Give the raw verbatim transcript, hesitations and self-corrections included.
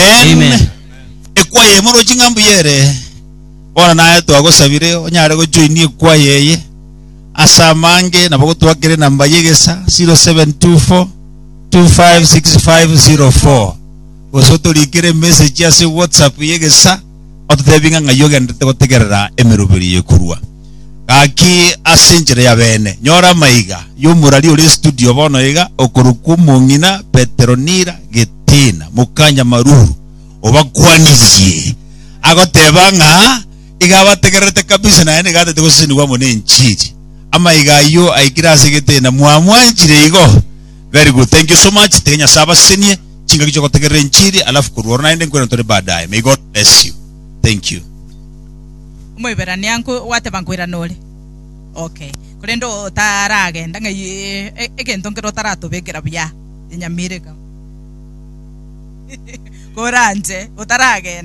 Amen. Amen. Ekwaye moro chingambu yere. Bona naye twagosabire onyare gojoini ekwaye ye. Asamange nabo twakire namba yegesa zero seven two four two five six five zero four. Osoto likire message ya se WhatsApp yegesa otutebinga ngayoga ndete gotegerera emerubiri yekurwa. Aki asinjire ya bene nyora maiga yumurari uri studio bono iga okuruku mungina Petronira Getina mukanya maruru obakwanizie agotebanga iga bategerete kabisa na ene gate tegosinwa mone nchiji ama iga yo aikira segete mwamwanjire igo. Very good, thank you so much. Tenya saba senie chinga kicho gotegerere nchiri alafu kurwana ende kwena tore baadaye. May God bless you. Thank you. Umwibera nyangu wate bankwira nole. Okay. Kulendo tarage ndanga ye egento ngero tarato bekera bya nyamireka. Koranje utarage